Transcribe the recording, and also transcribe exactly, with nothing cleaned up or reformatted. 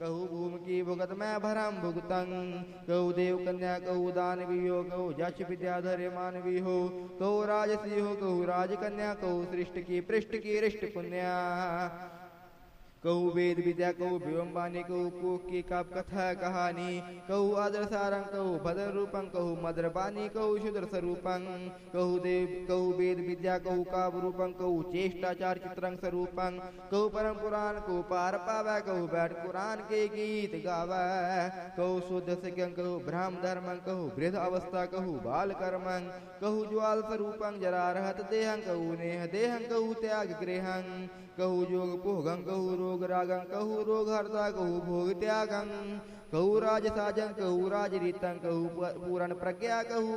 कहु भूमि की भुगत मैं भरम भुगतं कहु देव कन्या कहु दानवी हो कहु जश विद्याधर मानवी हो कहु राजसी हो कहु राजकन्या कहु सृष्टि की पृष्ठ की रिष्ट पुण्या कहु वेद विद्या कहु व्योमवाणी कहु कुक की कप कथा कहानी कहु आदर सारंग कहु भद्र रूपं कहु मधुर बानी कहु शुद्र स्वरूपं कहु देव कहु वेद विद्या कहु काव्य रूपं कहु चेष्टाचार चित्रंग स्वरूपं कहु परम पुराण कहु पार पावै कहु बैठ कुरान के गीत गावै कहु शुद्ध सिकं कहु ब्रह्म धर्मं कहु वृद्ध अवस्था कहु बाल कर्मं कहु ज्वाल स्वरूपं जरा रहत देहं कहु नेह देहं कहु त्याग गृहं कहु जोग पोहगं कहु रोग रागं कहु रोग हर्ता कहु भोग त्यागं कहु राज साजं कहु राज रीतं कहु पूरण प्रज्ञा कहु